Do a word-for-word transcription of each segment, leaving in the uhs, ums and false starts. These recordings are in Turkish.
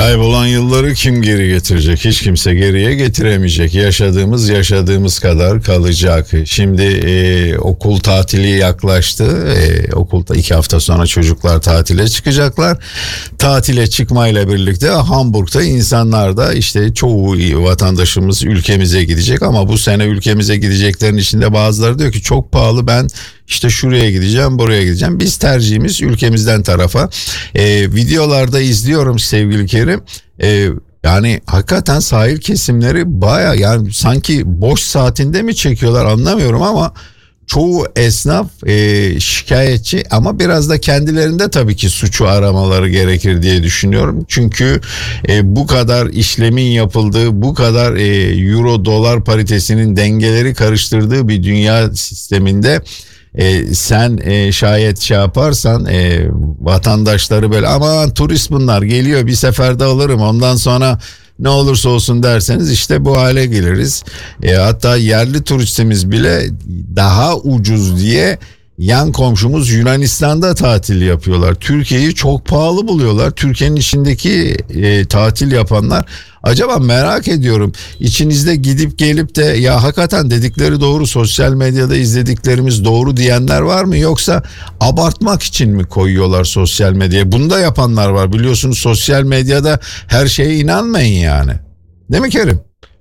Kaybolan yılları kim geri getirecek? Hiç kimse geriye getiremeyecek. Yaşadığımız yaşadığımız kadar kalacak. Şimdi e, okul tatili yaklaştı. E, okulda iki hafta sonra çocuklar tatile çıkacaklar. Tatile çıkmayla birlikte Hamburg'da insanlar da işte çoğu vatandaşımız ülkemize gidecek. Ama bu sene ülkemize gideceklerin içinde bazıları diyor ki çok pahalı, ben İşte şuraya gideceğim, buraya gideceğim. Biz tercihimiz ülkemizden tarafa. Ee, videolarda izliyorum sevgili Kerim. Ee, yani hakikaten sahil kesimleri baya, yani sanki boş saatinde mi çekiyorlar anlamıyorum ama çoğu esnaf e, şikayetçi, ama biraz da kendilerinde tabii ki suçu aramaları gerekir diye düşünüyorum. Çünkü e, bu kadar işlemin yapıldığı, bu kadar e, euro dolar paritesinin dengeleri karıştırdığı bir dünya sisteminde E, sen e, şayet şey yaparsan e, vatandaşları böyle aman turist bunlar geliyor bir seferde alırım ondan sonra ne olursa olsun derseniz işte bu hale geliriz. E, hatta yerli turistimiz bile daha ucuz diye yan komşumuz Yunanistan'da tatil yapıyorlar. Türkiye'yi çok pahalı buluyorlar. Türkiye'nin içindeki e, tatil yapanlar, acaba merak ediyorum, içinizde gidip gelip de ya hakikaten dedikleri doğru, sosyal medyada izlediklerimiz doğru diyenler var mı, yoksa abartmak için mi koyuyorlar sosyal medyaya? Bunu da yapanlar var biliyorsunuz, sosyal medyada her şeye inanmayın yani. Değil mi Kerim?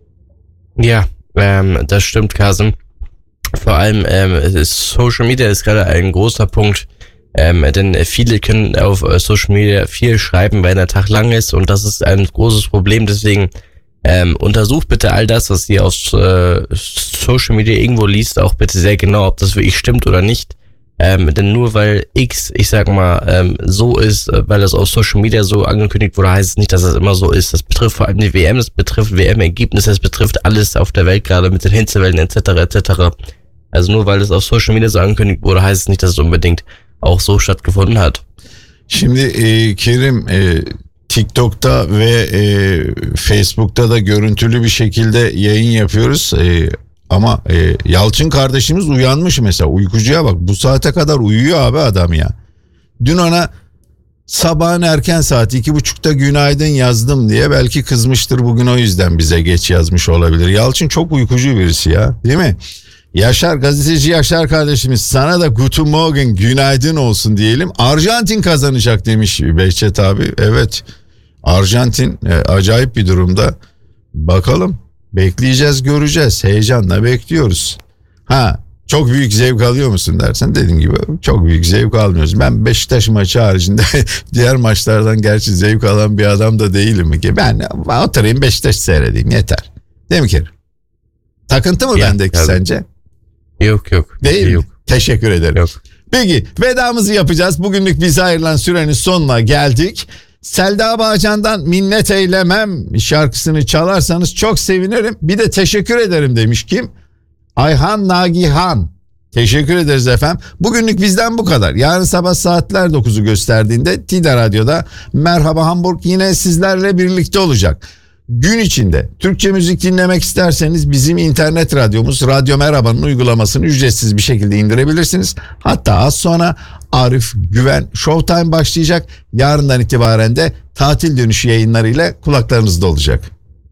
Ja, ähm, das stimmt, Kasim. Vor allem ähm, Social Media ist gerade ein großer Punkt, ähm, denn viele können auf äh, Social Media viel schreiben, wenn der Tag lang ist, und das ist ein großes Problem. Deswegen ähm, untersucht bitte all das, was ihr auf äh, Social Media irgendwo liest, auch bitte sehr genau, ob das wirklich stimmt oder nicht. Ähm, denn nur weil X, ich sag mal, ähm, so ist, weil das auf Social Media so angekündigt wurde, heißt es nicht, dass das immer so ist. Das betrifft vor allem die W M, das betrifft W M-Ergebnisse, das betrifft alles auf der Welt gerade mit den Hitzewellen et cetera et cetera. Also nur weil es auf Social Media so angekündigt wurde, heißt es nicht, dass es unbedingt auch so stattgefunden hat. Şimdi e, Kerim, e, TikTok'ta ve e, Facebook'ta da görüntülü bir şekilde yayın yapıyoruz. E, ama e, Yalçın kardeşimiz uyanmış mesela, uykucuya bak, bu saate kadar uyuyor abi adam ya. Dün ona sabahın erken saati iki buçukta günaydın yazdım diye belki kızmıştır, bugün o yüzden bize geç yazmış olabilir. Yalçın çok uykucu birisi ya, değil mi? Yaşar, gazeteci Yaşar kardeşimiz, sana da guten morgen, günaydın olsun diyelim. Arjantin kazanacak demiş Behçet abi. Evet, Arjantin e, acayip bir durumda. Bakalım, bekleyeceğiz, göreceğiz, heyecanla bekliyoruz. Ha, çok büyük zevk alıyor musun dersen, dediğim gibi çok büyük zevk almıyoruz. Ben Beşiktaş maçı haricinde diğer maçlardan gerçi zevk alan bir adam da değilim ki. Ben oturayım Beşiktaş seyredeyim yeter. Değil mi Kerim? Takıntı mı ya, bendeki yani sence? Yok yok. Değil yok. mi? Teşekkür ederim. Yok. Peki, vedamızı yapacağız. Bugünlük bize ayrılan sürenin sonuna geldik. Selda Bağcan'dan Minnet Eylemem şarkısını çalarsanız çok sevinirim. Bir de teşekkür ederim demiş kim? Ayhan Nagihan. Teşekkür ederiz efendim. Bugünlük bizden bu kadar. Yarın sabah saatler dokuzu gösterdiğinde Tida Radyo'da Merhaba Hamburg yine sizlerle birlikte olacak. Gün içinde Türkçe müzik dinlemek isterseniz bizim internet radyomuz Radyo Merhaba'nın uygulamasını ücretsiz bir şekilde indirebilirsiniz. Hatta az sonra Arif Güven Showtime başlayacak. Yarından itibaren de tatil dönüşü yayınlarıyla kulaklarınızda olacak.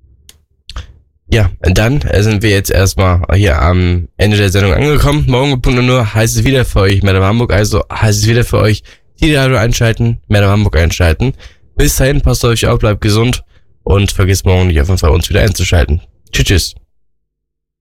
Ja, dann sind wir jetzt erstmal hier am Ende der Sendung angekommen. Morgen um Punkt nur heißt es wieder für euch Merhaba Hamburg, also heißt es wieder für euch die Radio einschalten, Merhaba Hamburg einschalten. Bis dahin, passt auf euch auf, bleibt gesund und vergesst morgen nicht auf jeden Fall uns wieder einzuschalten. Tschüss, tschüss.